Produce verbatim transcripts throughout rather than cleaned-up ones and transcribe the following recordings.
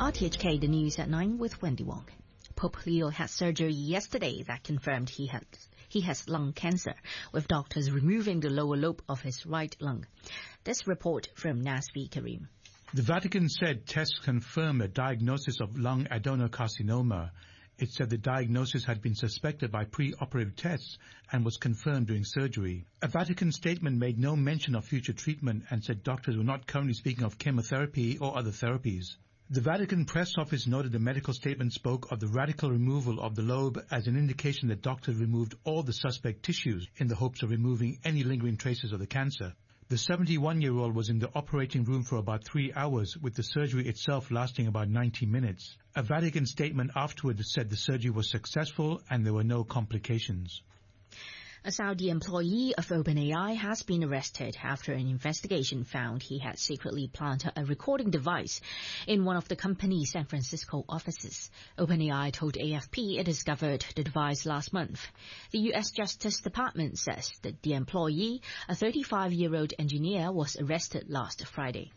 R T H K, the news at nine with Wendy Wong. Pope Leo had surgery yesterday that confirmed he had he has lung cancer, with doctors removing the lower lobe of his right lung. This report from Nasvi Karim. The Vatican said tests confirmed a diagnosis of lung adenocarcinoma. It said the diagnosis had been suspected by pre-operative tests and was confirmed during surgery. A Vatican statement made no mention of future treatment and said doctors were not currently speaking of chemotherapy or other therapies. The Vatican press office noted the medical statement spoke of the radical removal of the lobe as an indication that doctors removed all the suspect tissues in the hopes of removing any lingering traces of the cancer. The seventy-one-year-old was in the operating room for about three hours, with the surgery itself lasting about ninety minutes. A Vatican statement afterwards said the surgery was successful and there were no complications. A Saudi employee of OpenAI has been arrested after an investigation found he had secretly planted a recording device in one of the company's San Francisco offices. OpenAI told A F P it discovered the device last month. The U S Justice Department says that the employee, a thirty-five-year-old engineer, was arrested last Friday.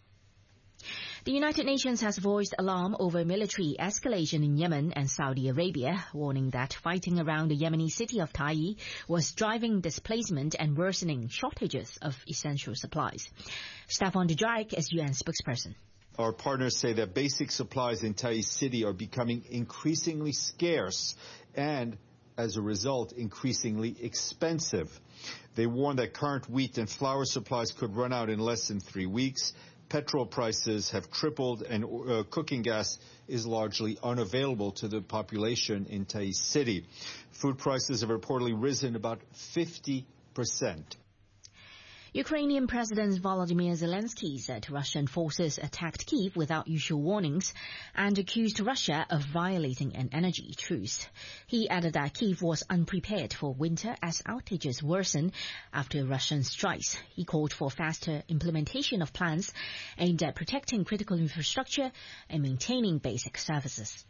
The United Nations has voiced alarm over military escalation in Yemen and Saudi Arabia, warning that fighting around the Yemeni city of Taiz was driving displacement and worsening shortages of essential supplies. Stefan Dujarric is U N spokesperson. Our partners say that basic supplies in Taiz city are becoming increasingly scarce and, as a result, increasingly expensive. They warn that current wheat and flour supplies could run out in less than three weeks. Petrol prices have tripled and uh, cooking gas is largely unavailable to the population in Taiz city. Food prices have reportedly risen about fifty percent. Ukrainian President Volodymyr Zelensky said Russian forces attacked Kyiv without usual warnings and accused Russia of violating an energy truce. He added that Kyiv was unprepared for winter as outages worsened after Russian strikes. He called for faster implementation of plans aimed at protecting critical infrastructure and maintaining basic services.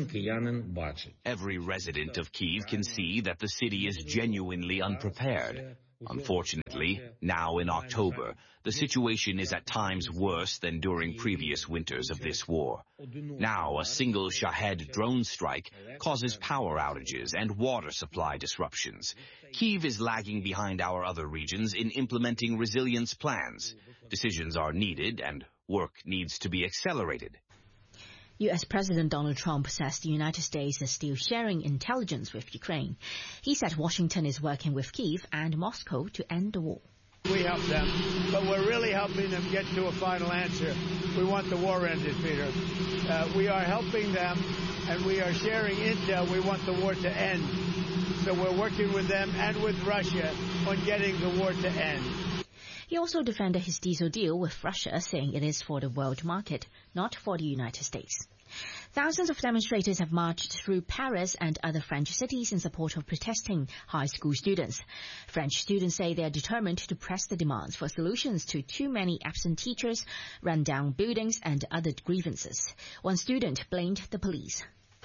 Every resident of Kyiv can see that the city is genuinely unprepared. Unfortunately, now in October, the situation is at times worse than during previous winters of this war. Now, a single Shahed drone strike causes power outages and water supply disruptions. Kyiv is lagging behind our other regions in implementing resilience plans. Decisions are needed and work needs to be accelerated. U S President Donald Trump says the United States is still sharing intelligence with Ukraine. He said Washington is working with Kyiv and Moscow to end the war. We help them, but we're really helping them get to a final answer. We want the war ended, Peter. Uh, we are helping them, and we are sharing intel. We want the war to end. So we're working with them and with Russia on getting the war to end. He also defended his diesel deal with Russia, saying it is for the world market, not for the United States. Thousands of demonstrators have marched through Paris and other French cities in support of protesting high school students. French students say they are determined to press the demands for solutions to too many absent teachers, run-down buildings, and other grievances. One student blamed the police.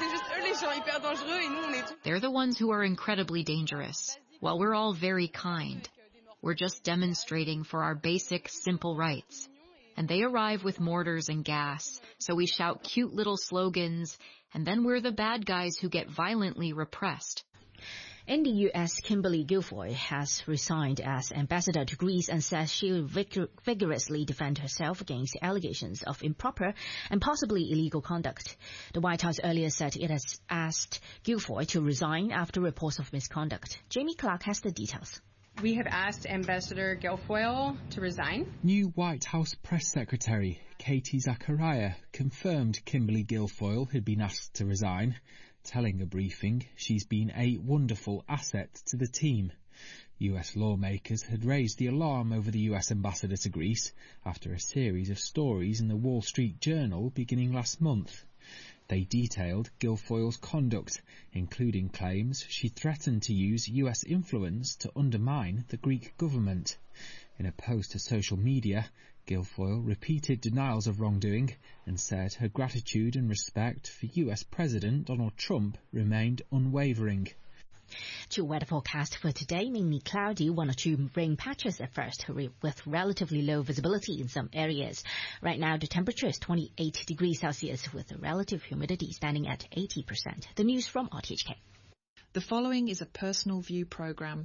They're the ones who are incredibly dangerous. Well, we're all very kind. We're just demonstrating for our basic, simple rights. And they arrive with mortars and gas, so we shout cute little slogans, and then we're the bad guys who get violently repressed. In the U S, Kimberly Guilfoyle has resigned as ambassador to Greece and says she will vigor- vigorously defend herself against allegations of improper and possibly illegal conduct. The White House earlier said it has asked Guilfoyle to resign after reports of misconduct. Jamie Clark has the details. We have asked Ambassador Guilfoyle to resign. New White House Press Secretary Katie Zachariah confirmed Kimberly Guilfoyle had been asked to resign, telling a briefing she's been a wonderful asset to the team. U S lawmakers had raised the alarm over the U S ambassador to Greece after a series of stories in the Wall Street Journal beginning last month. They detailed Guilfoyle's conduct, including claims she threatened to use U S influence to undermine the Greek government. In a post to social media, Guilfoyle repeated denials of wrongdoing and said her gratitude and respect for U S President Donald Trump remained unwavering. To weather forecast for today, mainly cloudy, one or two rain patches at first, with relatively low visibility in some areas. Right now, the temperature is twenty-eight degrees Celsius, with the relative humidity standing at eighty percent. The news from R T H K. The following is a personal view program.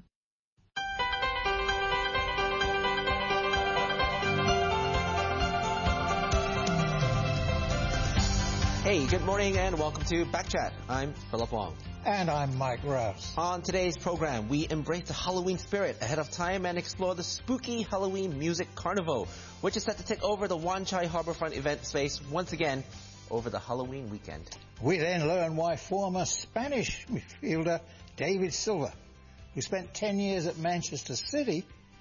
Hey, good morning and welcome to Backchat. I'm Philip Wong. And I'm Mike Rouse. On today's program, we embrace the Halloween spirit ahead of time and explore the spooky Halloween music carnival, which is set to take over the Wan Chai Harbourfront event space once again over the Halloween weekend. We then learn why former Spanish midfielder David Silva, who spent ten years at Manchester City,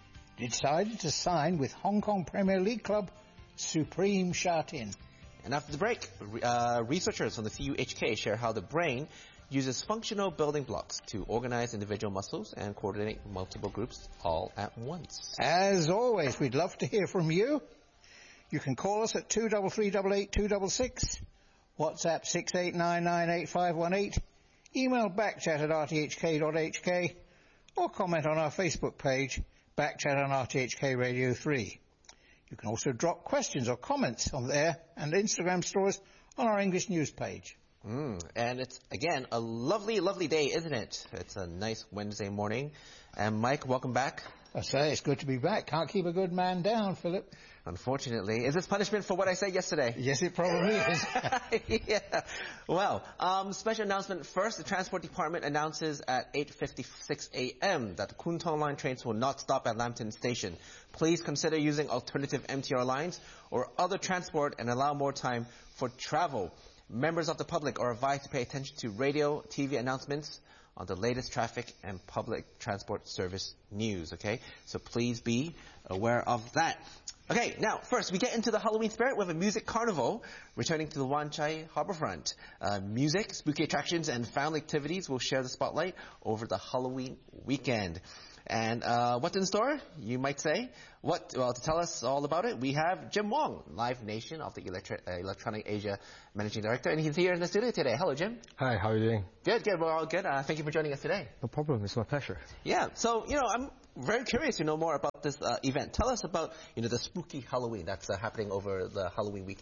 decided to sign with Hong Kong Premier League club Supreme Sha Tin. And after the break, uh, researchers from the C U H K share how the brain uses functional building blocks to organize individual muscles and coordinate multiple groups all at once. As always, we'd love to hear from you. You can call us at two three three eight eight two six six, WhatsApp six eight nine nine eight five one eight, email backchat at r t h k dot h k, or comment on our Facebook page, Backchat on R T H K Radio three. You can also drop questions or comments on there and Instagram stories on our English news page. Mm, and it's, again, a lovely, lovely day, isn't it? It's a nice Wednesday morning. And Mike, welcome back. I say, it's good to be back. Can't keep a good man down, Philip. Unfortunately. Is this punishment for what I said yesterday? Yes, it probably is. Yeah. Well, um, special announcement first. The Transport Department announces at eight fifty-six a.m. that the Kwun Tong Line trains will not stop at Lambton Station. Please consider using alternative M T R lines or other transport and allow more time for travel. Members of the public are advised to pay attention to radio, T V announcements on the latest traffic and public transport service news, okay? So please be aware of that. Okay, now, first, we get into the Halloween spirit with a music carnival returning to the Wan Chai Harbourfront. Uh, music, spooky attractions, and family activities will share the spotlight over the Halloween weekend. And uh, what's in store, you might say? What? Well, to tell us all about it, we have Jim Wong, Live Nation of the Electri- uh, Electronic Asia Managing Director, and he's here in the studio today. Hello, Jim. Hi, how are you doing? Good, good. We're all good. Uh, thank you for joining us today. No problem. It's my pleasure. Yeah. So, you know, I'm very curious to know more about this uh, event. Tell us about, you know, the spooky Halloween that's uh, happening over the Halloween weekend.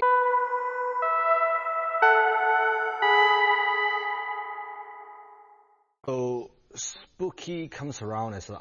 So, spooky comes around as an